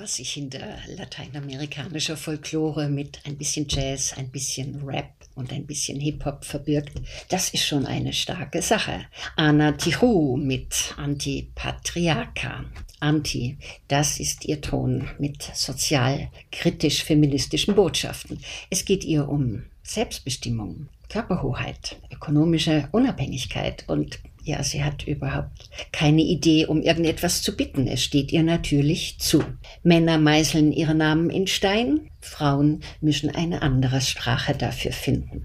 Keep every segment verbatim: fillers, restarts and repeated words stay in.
was sich hinter lateinamerikanischer Folklore mit ein bisschen Jazz, ein bisschen Rap und ein bisschen Hip-Hop verbirgt, das ist schon eine starke Sache. Ana Tijoux mit Antipatriarca. Anti, das ist ihr Ton mit sozial-kritisch-feministischen Botschaften. Es geht ihr um Selbstbestimmung, Körperhoheit, ökonomische Unabhängigkeit und ja, sie hat überhaupt keine Idee, um irgendetwas zu bitten. Es steht ihr natürlich zu. Männer meißeln ihre Namen in Stein, Frauen müssen eine andere Sprache dafür finden.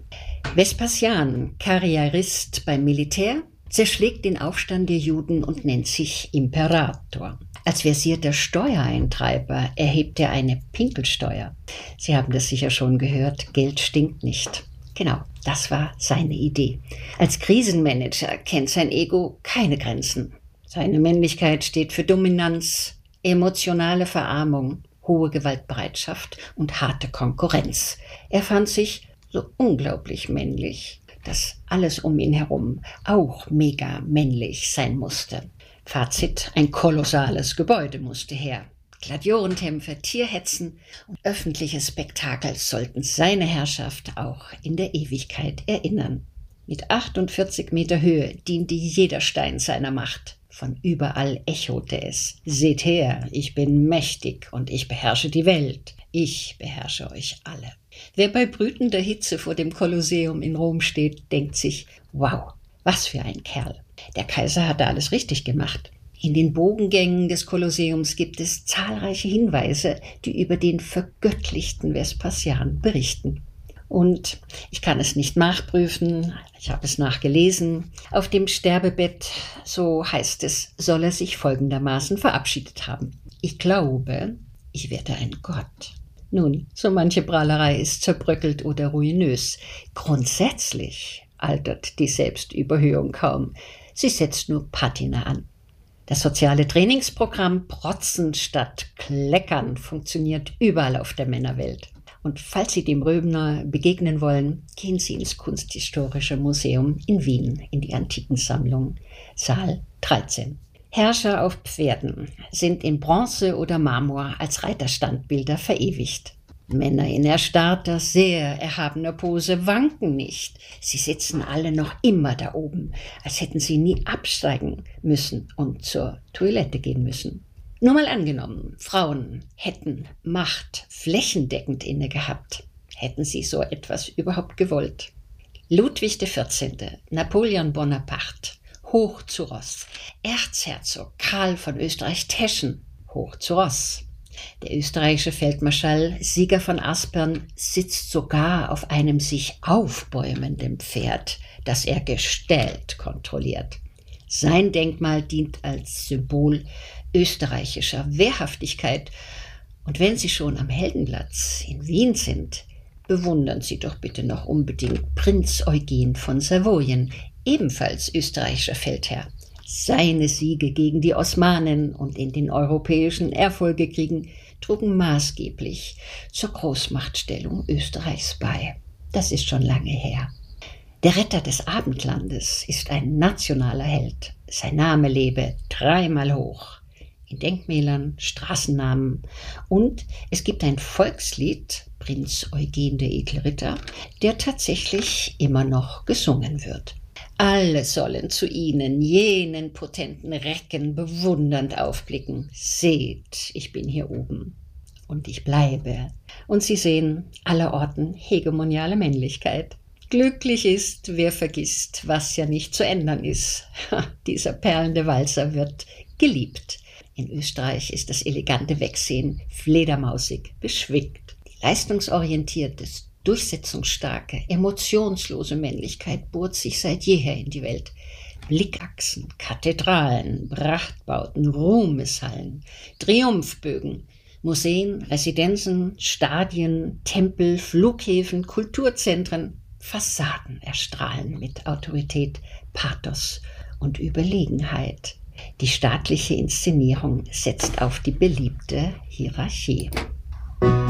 Vespasian, Karrierist beim Militär, zerschlägt den Aufstand der Juden und nennt sich Imperator. Als versierter Steuereintreiber erhebt er eine Pinkelsteuer. Sie haben das sicher schon gehört, Geld stinkt nicht. Genau, das war seine Idee. Als Krisenmanager kennt sein Ego keine Grenzen. Seine Männlichkeit steht für Dominanz, emotionale Verarmung, hohe Gewaltbereitschaft und harte Konkurrenz. Er fand sich so unglaublich männlich, dass alles um ihn herum auch mega männlich sein musste. Fazit, ein kolossales Gebäude musste her. Gladiatorenkämpfe, Tierhetzen und öffentliche Spektakel sollten seine Herrschaft auch in der Ewigkeit erinnern. Mit achtundvierzig Meter Höhe diente jeder Stein seiner Macht. Von überall echote es. Seht her, ich bin mächtig und ich beherrsche die Welt. Ich beherrsche euch alle. Wer bei brütender Hitze vor dem Kolosseum in Rom steht, denkt sich, wow, was für ein Kerl. Der Kaiser hatte alles richtig gemacht. In den Bogengängen des Kolosseums gibt es zahlreiche Hinweise, die über den vergöttlichten Vespasian berichten. Und ich kann es nicht nachprüfen, ich habe es nachgelesen. Auf dem Sterbebett, so heißt es, soll er sich folgendermaßen verabschiedet haben. Ich glaube, ich werde ein Gott. Nun, so manche Prahlerei ist zerbröckelt oder ruinös. Grundsätzlich altert die Selbstüberhöhung kaum. Sie setzt nur Patina an. Das soziale Trainingsprogramm Protzen statt Kleckern funktioniert überall auf der Männerwelt. Und falls Sie dem Röbner begegnen wollen, gehen Sie ins Kunsthistorische Museum in Wien, in die Antikensammlung, Saal dreizehn. Herrscher auf Pferden sind in Bronze oder Marmor als Reiterstandbilder verewigt. Männer in erstarrter, sehr erhabener Pose wanken nicht. Sie sitzen alle noch immer da oben, als hätten sie nie absteigen müssen und zur Toilette gehen müssen. Nur mal angenommen, Frauen hätten Macht flächendeckend inne gehabt. Hätten sie so etwas überhaupt gewollt? Ludwig der Vierzehnte, Napoleon Bonaparte, hoch zu Ross. Erzherzog Karl von Österreich-Teschen, hoch zu Ross. Der österreichische Feldmarschall Sieger von Aspern sitzt sogar auf einem sich aufbäumenden Pferd, das er gestählt kontrolliert. Sein Denkmal dient als Symbol österreichischer Wehrhaftigkeit. Und wenn Sie schon am Heldenplatz in Wien sind, bewundern Sie doch bitte noch unbedingt Prinz Eugen von Savoyen, ebenfalls österreichischer Feldherr. Seine Siege gegen die Osmanen und in den europäischen Erfolgekriegen trugen maßgeblich zur Großmachtstellung Österreichs bei. Das ist schon lange her. Der Retter des Abendlandes ist ein nationaler Held. Sein Name lebe dreimal hoch. In Denkmälern, Straßennamen und es gibt ein Volkslied, Prinz Eugen der edle Ritter, der tatsächlich immer noch gesungen wird. Alle sollen zu ihnen, jenen potenten Recken, bewundernd aufblicken. Seht, ich bin hier oben und ich bleibe. Und sie sehen allerorten hegemoniale Männlichkeit. Glücklich ist, wer vergisst, was ja nicht zu ändern ist. Ha, dieser perlende Walzer wird geliebt. In Österreich ist das elegante Wegsehen fledermausig, beschwingt. Die leistungsorientierte, durchsetzungsstarke, emotionslose Männlichkeit bohrt sich seit jeher in die Welt. Blickachsen, Kathedralen, Prachtbauten, Ruhmeshallen, Triumphbögen, Museen, Residenzen, Stadien, Tempel, Flughäfen, Kulturzentren, Fassaden erstrahlen mit Autorität, Pathos und Überlegenheit. Die staatliche Inszenierung setzt auf die beliebte Hierarchie.